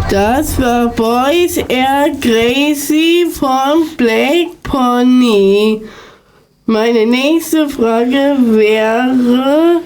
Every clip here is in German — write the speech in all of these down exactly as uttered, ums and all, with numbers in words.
Das war Boys Air Crazy von Black Pony. Meine nächste Frage wäre,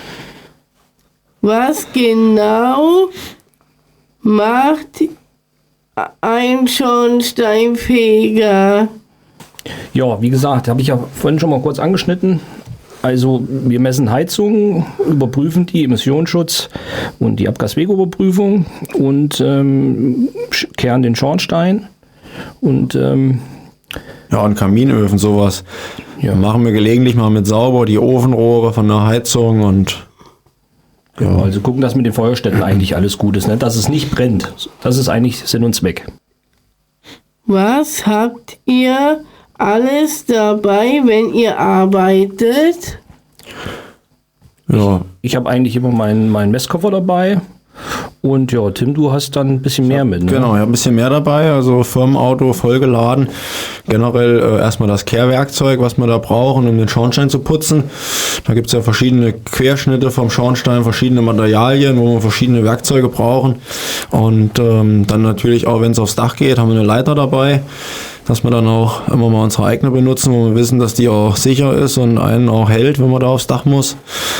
was genau macht ein Schornsteinfeger? Ja, wie gesagt, habe ich ja vorhin schon mal kurz angeschnitten. Also wir messen Heizungen, überprüfen die Emissionsschutz und die Abgaswegeüberprüfung und ähm, kehren den Schornstein und ähm, ja, und Kaminöfen, sowas. Ja. Machen wir gelegentlich mal mit sauber die Ofenrohre von der Heizung und ja, also gucken, dass mit den Feuerstätten eigentlich alles gut ist, ne? Dass es nicht brennt. Das ist eigentlich Sinn und Zweck. Was habt ihr alles dabei, wenn ihr arbeitet? ja. Ich habe eigentlich immer meinen meinen Messkoffer dabei. Und ja, Tim, du hast dann ein bisschen mehr mit, ne? Genau, ich habe ein bisschen mehr dabei, also Firmenauto vollgeladen. Generell äh, erstmal das Kehrwerkzeug, was wir da brauchen, um den Schornstein zu putzen. Da gibt es ja verschiedene Querschnitte vom Schornstein, verschiedene Materialien, wo wir verschiedene Werkzeuge brauchen. Und ähm, dann natürlich auch, wenn es aufs Dach geht, haben wir eine Leiter dabei, dass wir dann auch immer mal unsere eigene benutzen, wo wir wissen, dass die auch sicher ist und einen auch hält, wenn man da aufs Dach muss.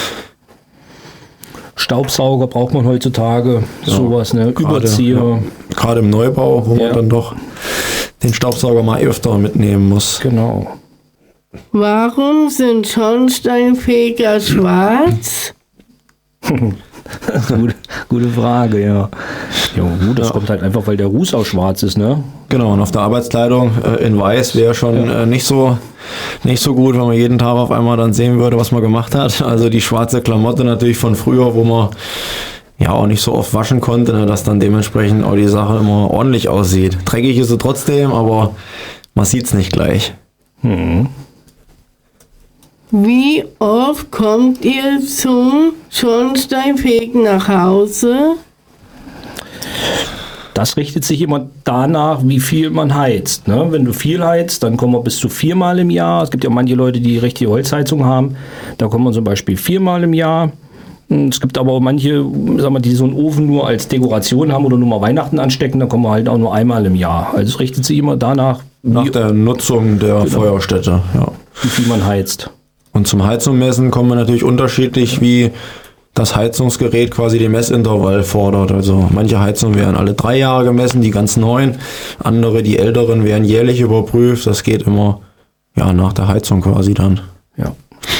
Staubsauger braucht man heutzutage, ja, sowas, ne? Überzieher. Ja, gerade im Neubau, wo ja. man dann doch den Staubsauger mal öfter mitnehmen muss. Genau. Warum sind Schornsteinfeger schwarz? gute, gute Frage, ja. Ja gut, das ja. kommt halt einfach, weil der Ruß auch schwarz ist, ne? Genau, und auf der Arbeitskleidung äh, in weiß wäre schon ja. äh, nicht so nicht so gut, wenn man jeden Tag auf einmal dann sehen würde, was man gemacht hat. Also die schwarze Klamotte natürlich von früher, wo man ja auch nicht so oft waschen konnte, ne, dass dann dementsprechend auch die Sache immer ordentlich aussieht. Dreckig ist sie trotzdem, aber man sieht es nicht gleich. Hm. Wie oft kommt ihr zum Schornsteinfegen nach Hause? Das richtet sich immer danach, wie viel man heizt. Ne? Wenn du viel heizt, dann kommen wir bis zu viermal im Jahr. Es gibt ja manche Leute, die richtige Holzheizung haben. Da kommen wir zum Beispiel viermal im Jahr. Es gibt aber auch manche, sagen wir, die so einen Ofen nur als Dekoration haben oder nur mal Weihnachten anstecken. Da kommen wir halt auch nur einmal im Jahr. Also es richtet sich immer danach, nach der Nutzung der genau. Feuerstätte. Ja. Wie viel man heizt. Und zum Heizung messen kommen wir natürlich unterschiedlich, wie das Heizungsgerät quasi den Messintervall fordert. Also manche Heizungen werden alle drei Jahre gemessen, die ganz neuen. Andere, die älteren, werden jährlich überprüft. Das geht immer ja, nach der Heizung quasi dann. Ja.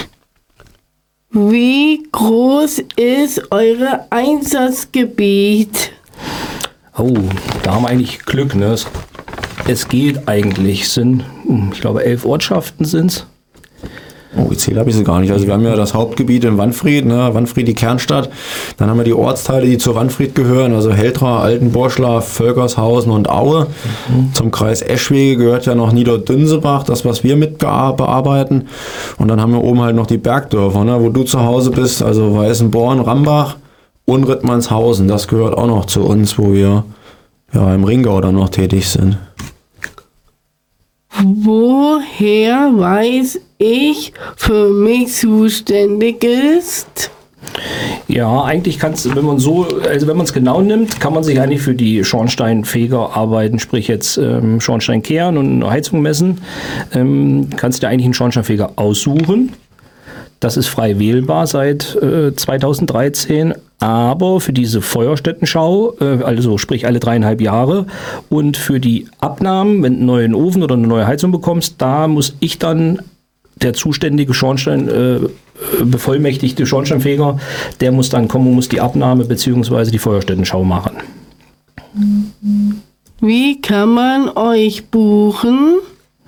Wie groß ist euer Einsatzgebiet? Oh, da haben wir eigentlich Glück, ne? Es, es geht eigentlich. Es sind, ich glaube, elf Ortschaften sind es. Oh, gezählt habe ich sie gar nicht. Also wir haben ja das Hauptgebiet in Wanfried, ne? Wanfried die Kernstadt. Dann haben wir die Ortsteile, die zu Wanfried gehören, also Heltra, Altenborschlaf, Völkershausen und Aue. Mhm. Zum Kreis Eschwege gehört ja noch Niederdünsebach, das, was wir mit bearbeiten. Und dann haben wir oben halt noch die Bergdörfer, ne? Wo du zu Hause bist, also Weißenborn, Rambach und Rittmannshausen. Das gehört auch noch zu uns, wo wir ja im Ringgau dann noch tätig sind. Woher weiß ich, für mich zuständig ist? Ja, eigentlich kannst du, wenn man so, also wenn man es genau nimmt, kann man sich eigentlich für die Schornsteinfegerarbeiten, sprich jetzt ähm, Schornstein kehren und Heizung messen, ähm, kannst du dir eigentlich einen Schornsteinfeger aussuchen. Das ist frei wählbar seit äh, zweitausenddreizehn, aber für diese Feuerstättenschau, äh, also sprich alle dreieinhalb Jahre, und für die Abnahmen, wenn du einen neuen Ofen oder eine neue Heizung bekommst, da muss ich dann, der zuständige Schornstein, äh, bevollmächtigte Schornsteinfeger, der muss dann kommen und muss die Abnahme bzw. die Feuerstättenschau machen. Wie kann man euch buchen?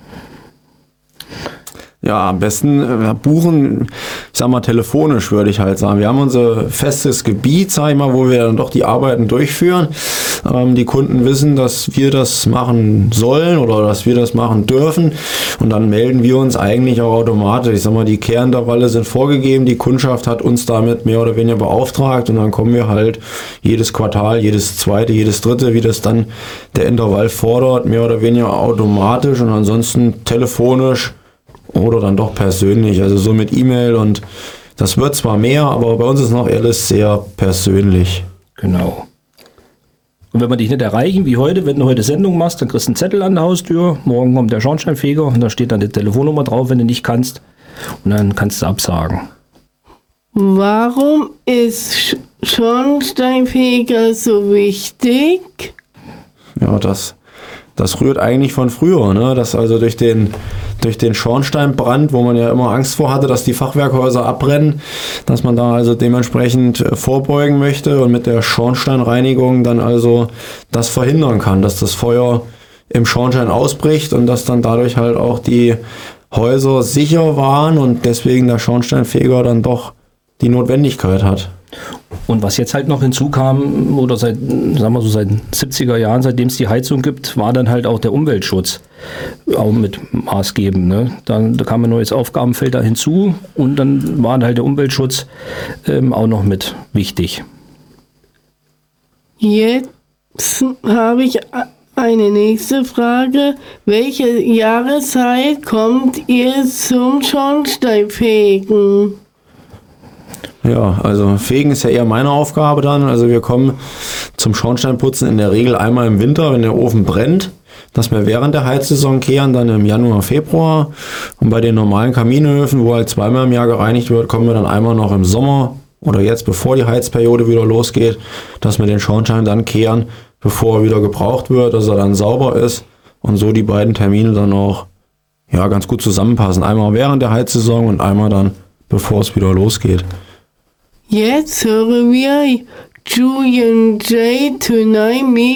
Ja, am besten äh, buchen, ich sag mal telefonisch, würde ich halt sagen. Wir haben unser festes Gebiet, sag ich mal, wo wir dann doch die Arbeiten durchführen. Ähm, die Kunden wissen, dass wir das machen sollen oder dass wir das machen dürfen. Und dann melden wir uns eigentlich auch automatisch. Ich sag mal, die Kehrintervalle sind vorgegeben. Die Kundschaft hat uns damit mehr oder weniger beauftragt. Und dann kommen wir halt jedes Quartal, jedes zweite, jedes dritte, wie das dann der Intervall fordert, mehr oder weniger automatisch und ansonsten telefonisch. Oder dann doch persönlich, also so mit E-Mail, und das wird zwar mehr, aber bei uns ist noch alles sehr persönlich. Genau. Und wenn wir dich nicht erreichen, wie heute, wenn du heute Sendung machst, dann kriegst du einen Zettel an der Haustür, morgen kommt der Schornsteinfeger und da steht dann die Telefonnummer drauf, wenn du nicht kannst. Und dann kannst du absagen. Warum ist Sch- Schornsteinfeger so wichtig? Ja, das, das rührt eigentlich von früher, ne? Dass also durch den, durch den Schornsteinbrand, wo man ja immer Angst vor hatte, dass die Fachwerkhäuser abbrennen, dass man da also dementsprechend äh, vorbeugen möchte und mit der Schornsteinreinigung dann also das verhindern kann, dass das Feuer im Schornstein ausbricht und dass dann dadurch halt auch die Häuser sicher waren und deswegen der Schornsteinfeger dann doch die Notwendigkeit hat. Und was jetzt halt noch hinzukam, oder seit, sagen wir so, seit den siebziger Jahren, seitdem es die Heizung gibt, war dann halt auch der Umweltschutz auch mit maßgebend. Ne? Dann, da kam ein neues Aufgabenfeld da hinzu und dann war halt der Umweltschutz ähm, auch noch mit wichtig. Jetzt habe ich eine nächste Frage. Welche Jahreszeit kommt ihr zum Schornsteinfegen? Ja, also Fegen ist ja eher meine Aufgabe dann. Also wir kommen zum Schornsteinputzen in der Regel einmal im Winter, wenn der Ofen brennt, dass wir während der Heizsaison kehren, dann im Januar, Februar. Und bei den normalen Kaminöfen, wo halt zweimal im Jahr gereinigt wird, kommen wir dann einmal noch im Sommer oder jetzt, bevor die Heizperiode wieder losgeht, dass wir den Schornstein dann kehren, bevor er wieder gebraucht wird, dass er dann sauber ist und so die beiden Termine dann auch ja, ganz gut zusammenpassen. Einmal während der Heizsaison und einmal dann, bevor es wieder losgeht. Jetzt hören wir Julian J. Tonight Me